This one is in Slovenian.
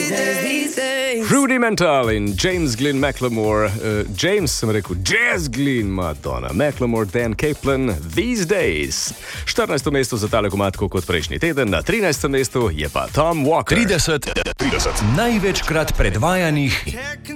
Rudimental in James Glynn Macklemore, Jazz Glynn, Madonna, Macklemore, Dan Kaplan, These Days. 14. mesto za tale komatko kot prejšnji teden, na 13. mestu je pa Tom Walker. 30 največkrat predvajanih